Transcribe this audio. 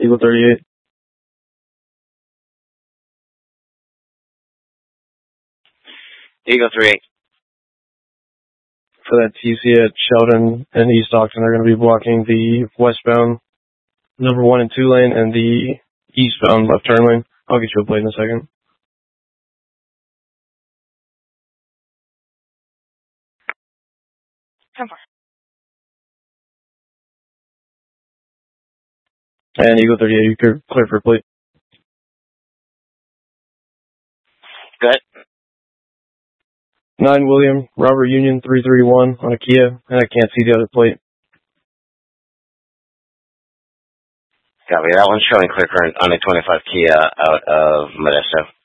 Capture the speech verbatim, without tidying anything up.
Eagle thirty-eight. Eagle three eight. For that T C at Sheldon and East Oxon, they're going to be blocking the westbound number one and two lane and the eastbound left turn lane. I'll get you a plate in a second. Come on. And Eagle thirty-eight, you're clear for a plate. Good. nine William, Robert Union three three one on a Kia, and I can't see the other plate. Copy. That one's showing clear current on a twenty-five Kia out of Modesto.